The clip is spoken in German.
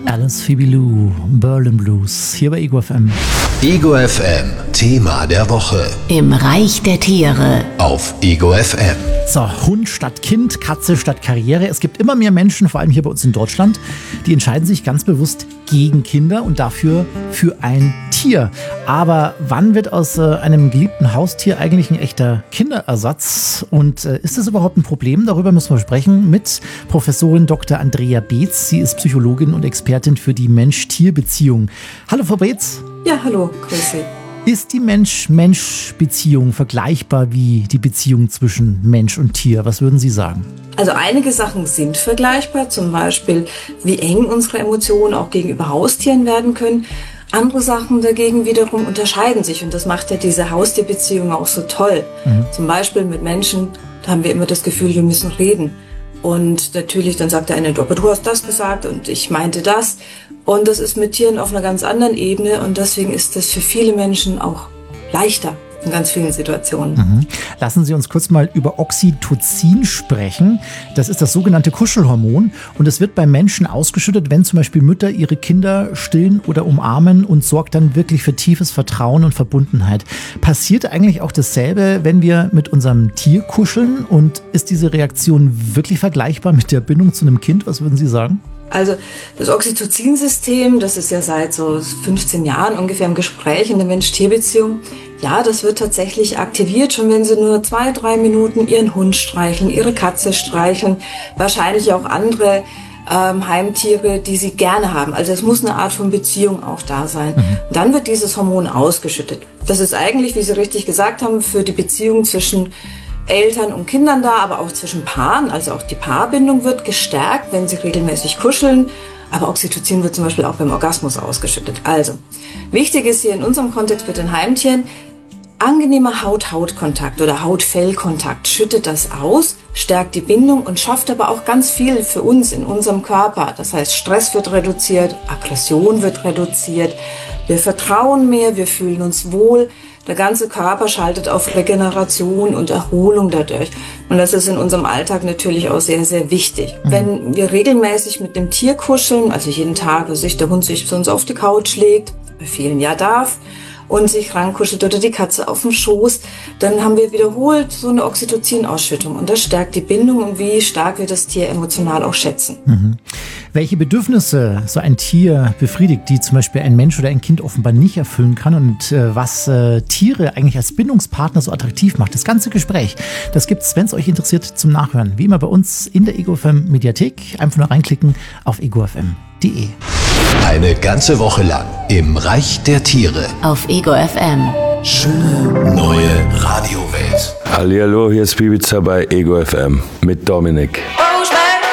Alice Phoebe Lou, Berlin Blues, hier bei Ego FM. Ego FM, Thema der Woche. Im Reich der Tiere. Auf Ego FM. So, Hund statt Kind, Katze statt Karriere. Es gibt immer mehr Menschen, vor allem hier bei uns in Deutschland, die entscheiden sich ganz bewusst gegen Kinder und dafür für ein Tier. Aber wann wird aus einem geliebten Haustier eigentlich ein echter Kinderersatz? Und ist das überhaupt ein Problem? Darüber müssen wir sprechen mit Professorin Dr. Andrea Beetz. Sie ist Psychologin und Expertin für die Mensch-Tier-Beziehung. Hallo, Frau Beetz. Ja, hallo, grüße. Ist die Mensch-Mensch-Beziehung vergleichbar wie die Beziehung zwischen Mensch und Tier? Was würden Sie sagen? Also einige Sachen sind vergleichbar, zum Beispiel wie eng unsere Emotionen auch gegenüber Haustieren werden können. Andere Sachen dagegen wiederum unterscheiden sich und das macht ja diese Haustierbeziehung auch so toll. Zum Beispiel mit Menschen, da haben wir immer das Gefühl, wir müssen reden. Und natürlich, dann sagt der eine, aber du hast das gesagt und ich meinte das. Und das ist mit Tieren auf einer ganz anderen Ebene und deswegen ist das für viele Menschen auch leichter in ganz vielen Situationen. Lassen Sie uns kurz mal über Oxytocin sprechen. Das ist das sogenannte Kuschelhormon und es wird bei Menschen ausgeschüttet, wenn zum Beispiel Mütter ihre Kinder stillen oder umarmen und sorgt dann wirklich für tiefes Vertrauen und Verbundenheit. Passiert eigentlich auch dasselbe, wenn wir mit unserem Tier kuscheln und ist diese Reaktion wirklich vergleichbar mit der Bindung zu einem Kind? Was würden Sie sagen? Also das Oxytocin-System, das ist ja seit so 15 Jahren ungefähr im Gespräch in der Mensch-Tier-Beziehung. Ja, das wird tatsächlich aktiviert, schon wenn Sie nur 2-3 Minuten Ihren Hund streicheln, Ihre Katze streicheln, wahrscheinlich auch andere Heimtiere, die Sie gerne haben. Also es muss eine Art von Beziehung auch da sein. Dann wird dieses Hormon ausgeschüttet. Das ist eigentlich, wie Sie richtig gesagt haben, für die Beziehung zwischen Eltern und Kindern da, aber auch zwischen Paaren, also auch die Paarbindung wird gestärkt, wenn sie regelmäßig kuscheln. Aber Oxytocin wird zum Beispiel auch beim Orgasmus ausgeschüttet. Also, wichtig ist hier in unserem Kontext mit den Heimtieren, angenehmer Haut-Haut-Kontakt oder Haut-Fell-Kontakt schüttet das aus, stärkt die Bindung und schafft aber auch ganz viel für uns in unserem Körper. Das heißt, Stress wird reduziert, Aggression wird reduziert, wir vertrauen mehr, wir fühlen uns wohl. Der ganze Körper schaltet auf Regeneration und Erholung dadurch. Und das ist in unserem Alltag natürlich auch sehr, sehr wichtig. Wenn wir regelmäßig mit dem Tier kuscheln, also jeden Tag, dass der Hund sich zu uns auf die Couch legt, bei vielen ja darf, und sich rankuschelt oder die Katze auf dem Schoß, dann haben wir wiederholt so eine Oxytocin-Ausschüttung. Und das stärkt die Bindung und wie stark wir das Tier emotional auch schätzen. Welche Bedürfnisse so ein Tier befriedigt, die zum Beispiel ein Mensch oder ein Kind offenbar nicht erfüllen kann und was Tiere eigentlich als Bindungspartner so attraktiv macht. Das ganze Gespräch, das gibt's, wenn es euch interessiert, zum Nachhören. Wie immer bei uns in der Ego FM Mediathek. Einfach nur reinklicken auf egofm.de. Eine ganze Woche lang im Reich der Tiere. Auf Ego FM. Schöne neue Radiowelt. Hallihallo, hier ist Bibiza bei Ego FM mit Dominik.